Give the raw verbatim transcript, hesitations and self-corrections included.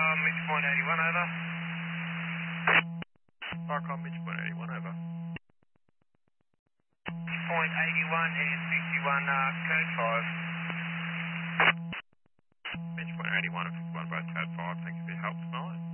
Um, midpoint eighty-one, over. Barcom Midpoint eighty-one, over. Point eighty-one and fifty-one, uh, code five. Midpoint eighty-one and fifty-one, both code five. Thank you for your help tonight.